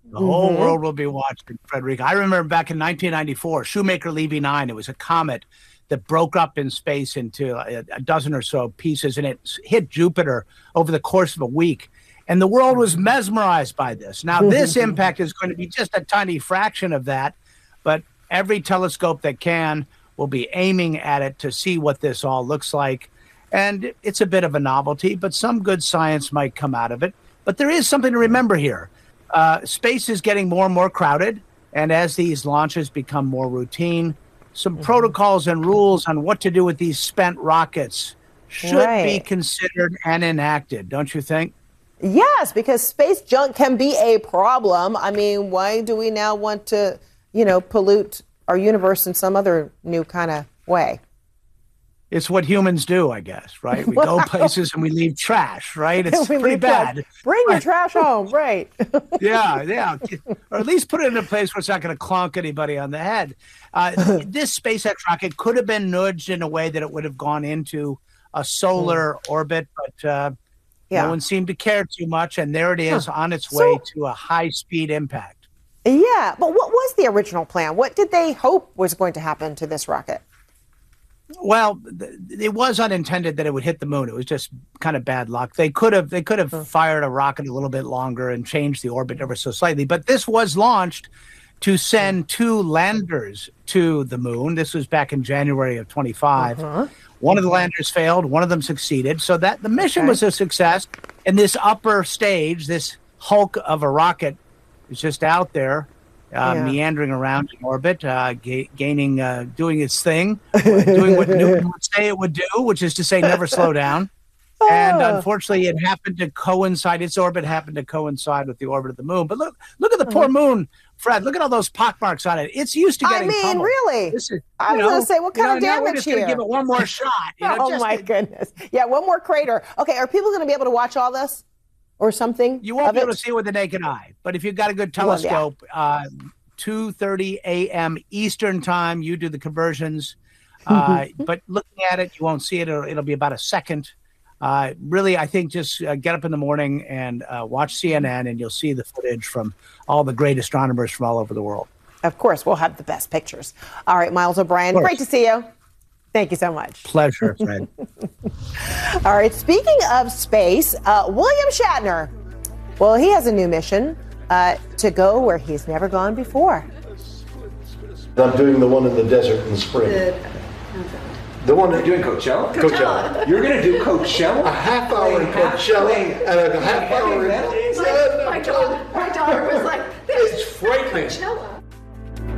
The whole world will be watching, Frederica. I remember back in 1994, Shoemaker Levy 9. It was a comet that broke up in space into a dozen or so pieces, and it hit Jupiter over the course of a week. And the world was mesmerized by this. Now, this impact is going to be just a tiny fraction of that, but every telescope that can will be aiming at it to see what this all looks like. And it's a bit of a novelty, but some good science might come out of it. But there is something to remember here. Space is getting more and more crowded, and as these launches become more routine, some protocols and rules on what to do with these spent rockets should be considered and enacted, don't you think? Yes, because space junk can be a problem. I mean, why do we now want to, pollute our universe in some other new kind of way? It's what humans do, I guess, right? We go places and we leave trash, right? It's pretty bad. Trash. Bring your trash home, right? Yeah. Or at least put it in a place where it's not going to clonk anybody on the head. This SpaceX rocket could have been nudged in a way that it would have gone into a solar orbit, but no one seemed to care too much. And there it is on its way to a high-speed impact. Yeah, but what was the original plan? What did they hope was going to happen to this rocket? Well, it was unintended that it would hit the moon. It was just kind of bad luck. They could have fired a rocket a little bit longer and changed the orbit ever so slightly. But this was launched to send 2 landers to the moon. This was back in January of 25. One of the landers failed. One of them succeeded. So that the mission was a success. And this upper stage, this hulk of a rocket, is just out there. Meandering around in orbit, doing its thing, doing what Newton would say it would do, which is to say never slow down. And unfortunately, it happened to coincide. Its orbit happened to coincide with the orbit of the moon. But look at the poor moon, Fred. Look at all those pockmarks on it. It's used to getting pummeled. Really? This is, I was going to say, what kind of damage we're just here? Give it one more shot. My goodness. Yeah, one more crater. Okay, are people going to be able to watch all this? Or something? You won't be able to see it with the naked eye, but if you've got a good telescope, 2:30 a.m. Eastern time, you do the conversions. But looking at it, you won't see it. It'll be about a second. Really, I think just get up in the morning and watch CNN, and you'll see the footage from all the great astronomers from all over the world. Of course, we'll have the best pictures. All right, Miles O'Brien, great to see you. Thank you so much. Pleasure, Fred. All right. Speaking of space, William Shatner. Well, he has a new mission to go where he's never gone before. I'm doing the one in the desert in the spring. The one you're doing Coachella? Coachella. You're going to do Coachella? A half hour in Coachella and a half hour in... My daughter was like, it's frightening. Coachella.